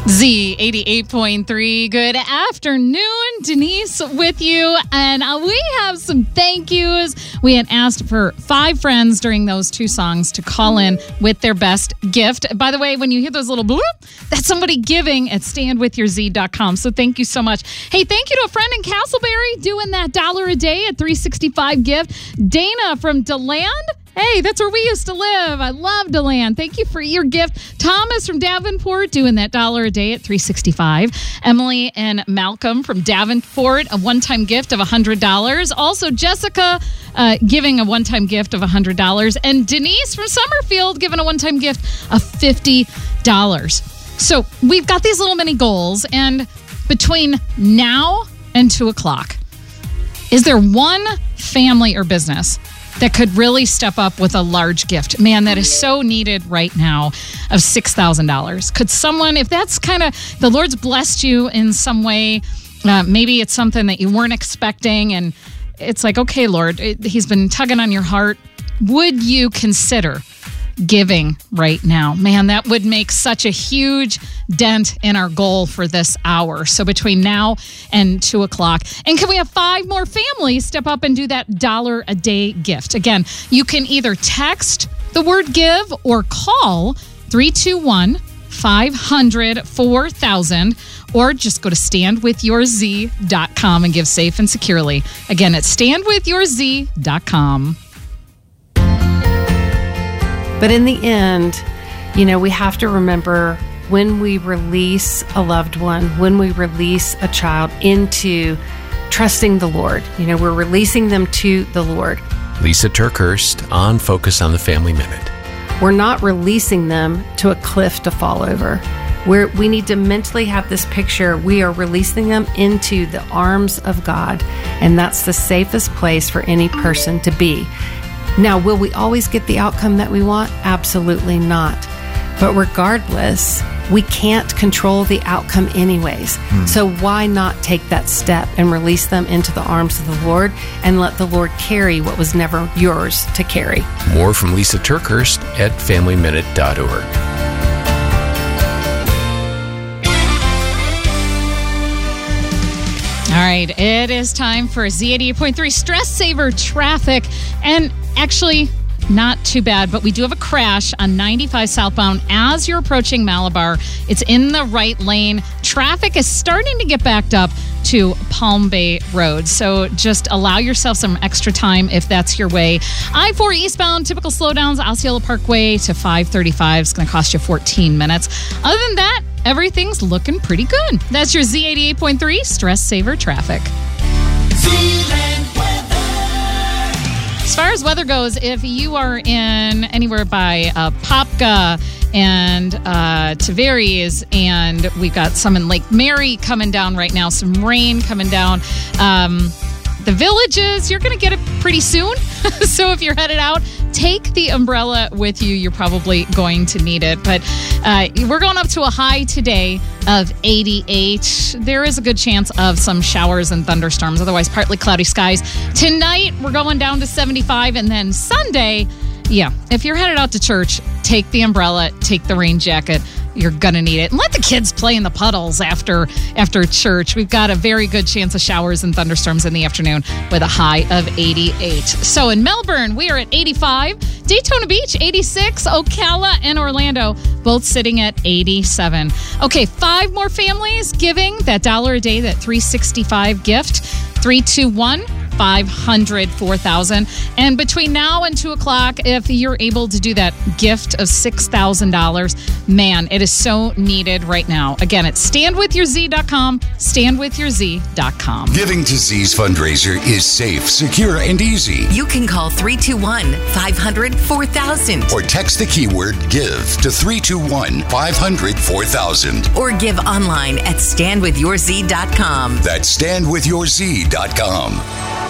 Z 88.3. Good afternoon. Denise with you. And we have some thank yous. We had asked for 5 friends during those 2 songs to call in with their best gift. By the way, when you hear those little bloop, that's somebody giving at standwithyourz.com. So thank you so much. Hey, thank you to a friend in Castleberry doing that $1 a day at $365 gift. Dana from DeLand. Hey, that's where we used to live. I love DeLand. Thank you for your gift. Thomas from Davenport doing that $1 a day at $365. Emily and Malcolm from Davenport, a one-time gift of $100. Also, Jessica giving a one-time gift of $100. And Denise from Summerfield giving a one-time gift of $50. So we've got these little mini goals. And between now and 2 o'clock, is there one family or business that could really step up with a large gift? Man, that is so needed right now of $6,000. Could someone, if that's kind of, the Lord's blessed you in some way, maybe it's something that you weren't expecting and it's like, okay, Lord, He's been tugging on your heart. Would you consider giving right now? Man, that would make such a huge dent in our goal for this hour. So between now and 2 o'clock. And can we have 5 more families step up and do that $1 a day gift? Again, you can either text the word give or call 321-500-4000 or just go to standwithyourz.com and give safe and securely. Again, it's standwithyourz.com. But in the end, we have to remember when we release a loved one, when we release a child into trusting the Lord, we're releasing them to the Lord. Lisa Turkhurst on Focus on the Family Minute. We're not releasing them to a cliff to fall over. We need to mentally have this picture. We are releasing them into the arms of God, and that's the safest place for any person to be. Now, will we always get the outcome that we want? Absolutely not. But regardless, we can't control the outcome anyways. So why not take that step and release them into the arms of the Lord and let the Lord carry what was never yours to carry? More from Lisa Turkhurst at FamilyMinute.org. All right, it is time for Z88.3 Stress Saver Traffic. And actually, not too bad, but we do have a crash on 95 southbound as you're approaching Malabar. It's in the right lane. Traffic is starting to get backed up to Palm Bay Road. So just allow yourself some extra time if that's your way. I-4 eastbound, typical slowdowns, Osceola Parkway to 535. It's going to cost you 14 minutes. Other than that, everything's looking pretty good. That's your Z88.3 Stress Saver Traffic. As far as weather goes, if you are in anywhere by Popka and Tavares, and we've got some in Lake Mary coming down right now, some rain coming down. The Villages, you're going to get it pretty soon. So if you're headed out, take the umbrella with you. You're probably going to need it. But we're going up to a high today of 88. There is a good chance of some showers and thunderstorms. Otherwise, partly cloudy skies. Tonight, we're going down to 75. And then Sunday, if you're headed out to church, take the umbrella, take the rain jacket. You're going to need it. And let the kids play in the puddles after church. We've got a very good chance of showers and thunderstorms in the afternoon with a high of 88. So in Melbourne, we are at 85. Daytona Beach, 86. Ocala and Orlando, both sitting at 87. Okay, 5 more families giving that $1 a day, that $365 gift. 321-500-4000. And between now and 2 o'clock, if you're able to do that gift of $6,000, man, it is so needed right now. Again, it's standwithyourz.com, standwithyourz.com. Giving to Z's fundraiser is safe, secure, and easy. You can call 321-500-4000. Or text the keyword GIVE to 321-500-4000. Or give online at standwithyourz.com. That's standwithyourz.com.